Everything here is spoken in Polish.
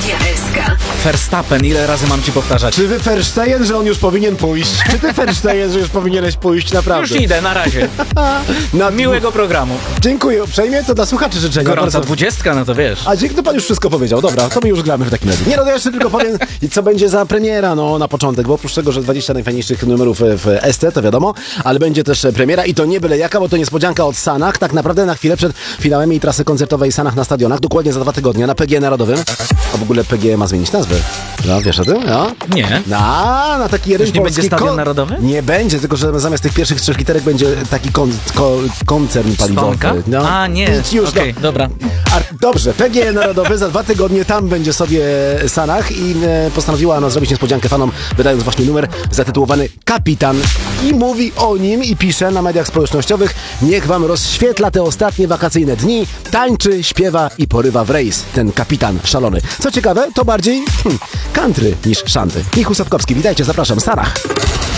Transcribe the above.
Radia SK. Verstappen, ile razy mam ci powtarzać? Czy wy Versteyen, że on już powinien pójść? Czy ty Versteyen, że już powinieneś pójść naprawdę? Już idę, na razie. Miłego programu. Dziękuję uprzejmie, to dla słuchaczy życzenia. Gorąca Bardzo... 20, no to wiesz. A dzięki, to pan już wszystko powiedział. Dobra, to my już gramy w takim razie. Nie, no to jeszcze tylko powiem, co będzie za premiera, no na początek, bo oprócz tego, że 20 najfajniejszych numerów w ST, to wiadomo, ale będzie też premiera i to nie byle jaka, bo to niespodzianka od Sanach, tak naprawdę na chwilę przed finałem jej trasy koncertowej Sanach na stadionach, dokładnie za 2 tygodnie na PG Narodowym. A w ogóle PG ma zmienić nazwę. No, wiesz o tym? No? Nie. Na taki jeden Już nie będzie Stadion Narodowy? Nie będzie, tylko że zamiast tych pierwszych 3 literek będzie taki koncern paliwowy. Stonka? No. A, nie. Już, Okej, dobra. Dobrze, PG Narodowy za 2 tygodnie tam będzie sobie Sanach i postanowiła ona zrobić niespodziankę fanom, wydając właśnie numer zatytułowany Kapitan i mówi o nim i pisze na mediach społecznościowych: niech wam rozświetla te ostatnie wakacyjne dni, tańczy, śpiewa i porywa w rejs ten kapitan szalony. Co ciekawe, to bardziej country niż szanty. Michał Sapkowski, witajcie, zapraszam, Sanach.